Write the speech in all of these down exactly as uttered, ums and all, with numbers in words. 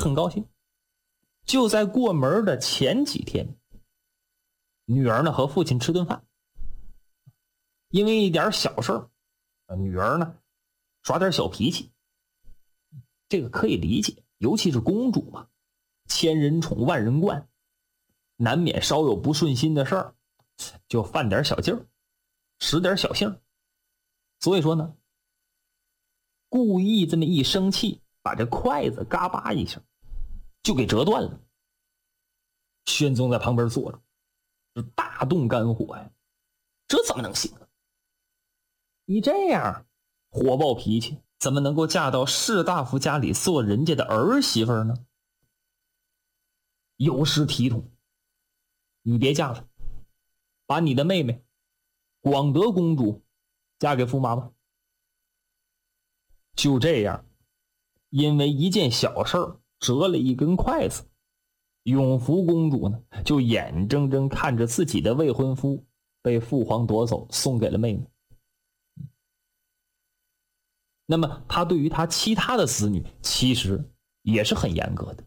很高兴。就在过门的前几天，女儿呢和父亲吃顿饭，因为一点小事儿，女儿呢耍点小脾气，这个可以理解，尤其是公主嘛，千人宠万人惯，难免稍有不顺心的事儿，就犯点小劲儿，使点小性。所以说呢，故意这么一生气，把这筷子嘎巴一下就给折断了。宣宗在旁边坐着，就大动肝火呀，这怎么能行啊？你这样火爆脾气，怎么能够嫁到士大夫家里做人家的儿媳妇呢？有失体统，你别嫁了，把你的妹妹广德公主嫁给驸马吧。就这样，因为一件小事儿折了一根筷子，永福公主呢就眼睁睁看着自己的未婚夫被父皇夺走，送给了妹妹。那么他对于他其他的子女其实也是很严格的。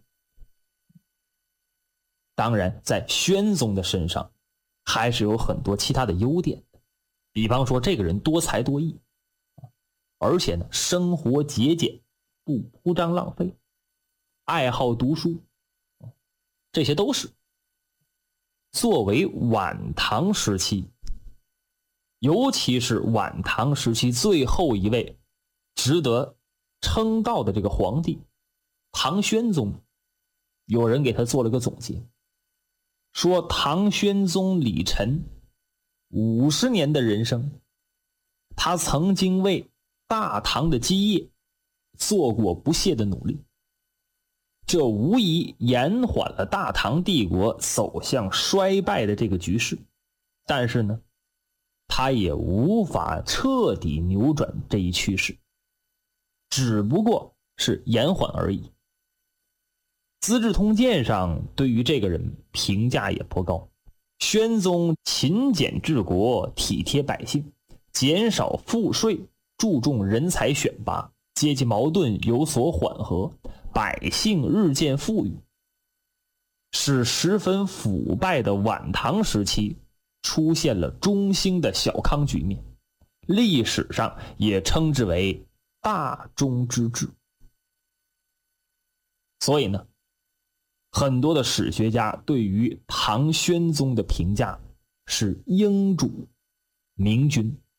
当然在宣宗的身上还是有很多其他的优点的，比方说这个人多才多艺，而且呢生活节俭，不铺张浪费，爱好读书，这些都是作为晚唐时期，尤其是晚唐时期最后一位值得称道的这个皇帝唐宣宗，有人给他做了个总结，说唐宣宗李忱五十年的人生，他曾经为大唐的基业做过不懈的努力，这无疑延缓了大唐帝国走向衰败的这个局势，但是呢，他也无法彻底扭转这一趋势，只不过是延缓而已。资治通鉴上对于这个人评价也颇高，宣宗勤俭治国，体贴百姓，减少赋税，注重人才选拔，阶级矛盾有所缓和，百姓日渐富裕，使十分腐败的晚唐时期出现了中兴的小康局面，历史上也称之为大中之治。所以呢，很多的史学家对于唐宣宗的评价是英主明君。